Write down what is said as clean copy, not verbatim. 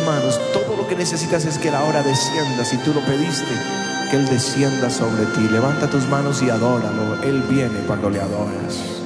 manos. Todo lo que necesitas es que la hora descienda. Si tú lo pediste, que Él descienda sobre ti. Levanta tus manos y adóralo. Él viene cuando le adoras.